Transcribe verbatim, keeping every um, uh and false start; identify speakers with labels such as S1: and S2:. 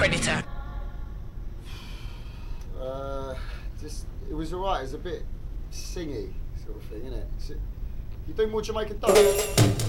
S1: Predator.
S2: Uh, just it was alright. It was a bit singy sort of thing, innit? You do more Jamaican dubs.